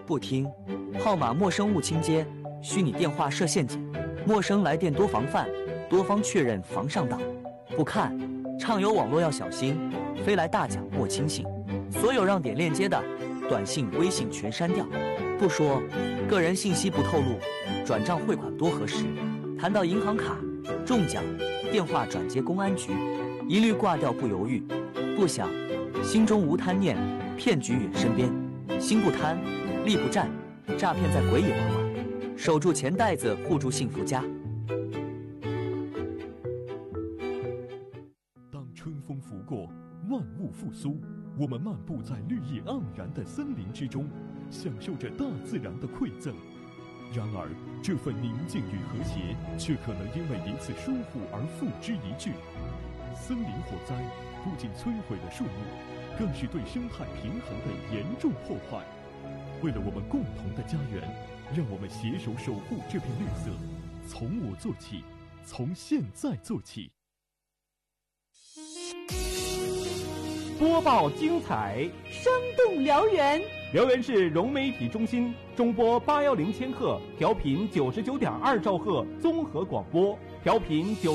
不听，号码陌生勿轻接，虚拟电话设陷阱，陌生来电多防范，多方确认防上当。不看，畅游网络要小心，飞来大奖莫轻信。所有让点链接的短信、微信全删掉。不说，个人信息不透露，转账汇款多核实。谈到银行卡、中奖、电话转接公安局，一律挂掉不犹豫。不想，心中无贪念，骗局远身边。心不贪，力不战，诈骗在鬼也不管。守住钱袋子，护住幸福家。 当春风拂过，万物复苏，我们漫步在绿意盎然的森林之中，享受着大自然的馈赠。然而，这份宁静与和谐，却可能因为一次疏忽而付之一炬。森林火灾不仅摧毁了树木，更是对生态平衡的严重破坏。为了我们共同的家园，让我们携手守护这片绿色，从我做起，从现在做起。 播报精彩， 生动燎原。 辽源市融媒体中心中波810千赫，调频99.2兆赫综合广播，调频9